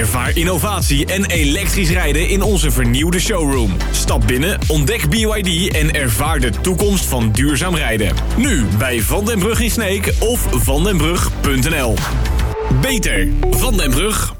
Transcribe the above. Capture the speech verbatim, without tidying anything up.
Ervaar innovatie en elektrisch rijden in onze vernieuwde showroom. Stap binnen, ontdek B Y D en ervaar de toekomst van duurzaam rijden. Nu bij Van den Brug in Sneek of vandenbrug punt n l. Beter, Van den Brug.